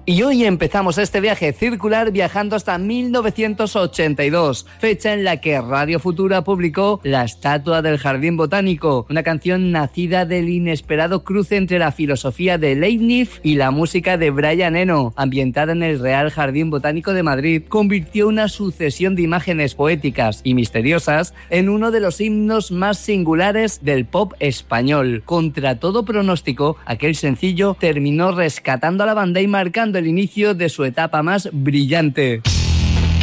Y hoy empezamos este viaje circular viajando hasta 1982, fecha en la que Radio Futura publicó La Estatua del Jardín Botánico, una canción nacida del inesperado cruce entre la filosofía de Leibniz y la música de Brian Eno, ambientada en el Real Jardín Botánico de Madrid, convirtió una sucesión de imágenes poéticas y misteriosas en uno de los himnos más singulares del pop español. Contra todo pronóstico, aquel sencillo terminó rescatando a la banda y marcando el inicio de su etapa más brillante.